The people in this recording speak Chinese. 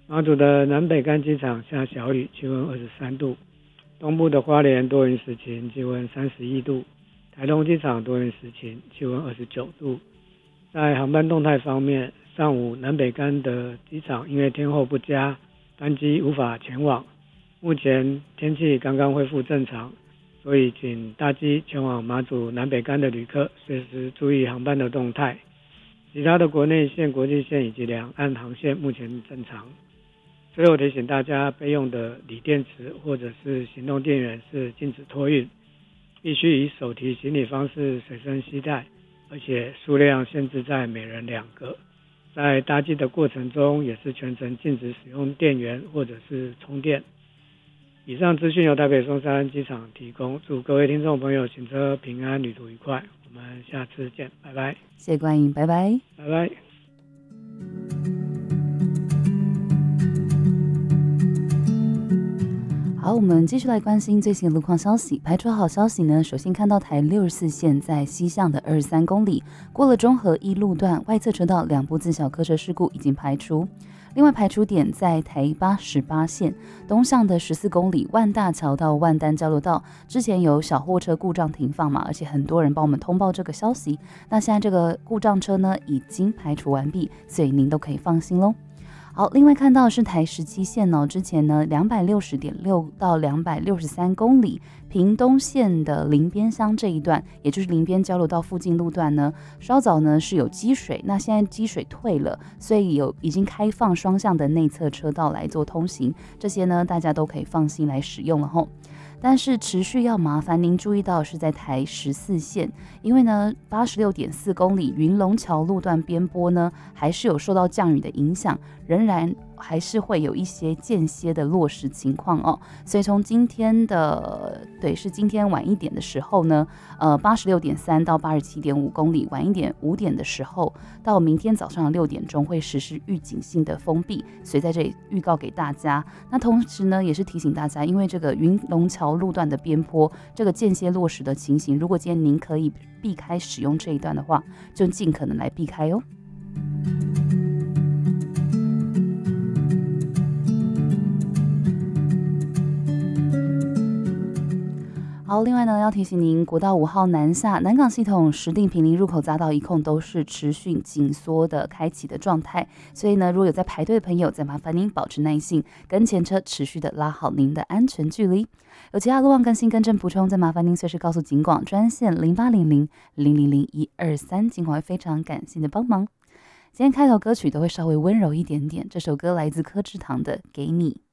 马祖的南北干机场下小雨，气温23度；东部的花莲多云时晴，气温31度；台东机场多云时晴，气温29度。在航班动态方面，上午南北干的机场因为天候不佳，班机无法前往。目前天气刚刚恢复正常，所以请搭机前往马祖南北干的旅客随时注意航班的动态。其他的国内线、国际线以及两岸航线目前正常。最后提醒大家，备用的锂电池或者是行动电源是禁止托运，必须以手提行李方式随身携带，而且数量限制在每人2个。在搭机的过程中，也是全程禁止使用电源或者是充电。以上资讯由台北松山机场提供，祝各位听众朋友行车平安，旅途愉快。我们下次见，拜拜。 谢谢冠莹，拜拜， 拜拜。 好，我们继续来关心最新的路况消息。排除好消息呢，首先看到台64线在西向的23公里，过了中和一路段外侧车道2部自小客车事故已经排除。另外排除点在台88线东向的14公里万大桥到万丹交流道，之前有小货车故障停放嘛，而且很多人帮我们通报这个消息。那现在这个故障车呢已经排除完毕，所以您都可以放心咯。好，另外看到是台17线哦，之前呢260.6到263公里，屏东县的林边乡这一段，也就是林边交流道附近路段呢，稍早呢是有积水，那现在积水退了，所以已经开放双向的内侧车道来做通行，这些呢大家都可以放心来使用了吼。但是持续要麻烦您注意到是在台14线，因为呢86.4公里云龙桥路段边坡呢还是有受到降雨的影响，仍然还是会有一些间歇的落实情况哦。所以从今天是今天晚一点的时候呢86.3到87.5公里，晚一点5点的时候到明天早上6点钟会实施预警性的封闭，所以在这里预告给大家。那同时呢也是提醒大家，因为这个云龙桥路段的边坡这个间歇落实的情形，如果今天您可以避开使用这一段的话，就尽可能来避开哦。好，另外呢，要提醒您，国道5号南下南港系统石碇坪林入口匝道一控都是持续紧缩的开启的状态，所以呢，如果有在排队的朋友，再麻烦您保持耐性，跟前车持续的拉好您的安全距离。有其他路况更新更正补充，再麻烦您随时告诉警广专线0800000123，警广会非常感谢你的帮忙。今天开头歌曲都会稍微温柔一点点，这首歌来自柯智堂的《给你》。